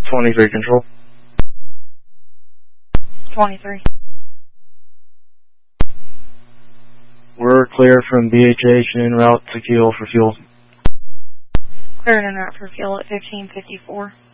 23 control. 23. We're clear from BHH and en route to Keel for fuel. Cleared en route for fuel at 1554.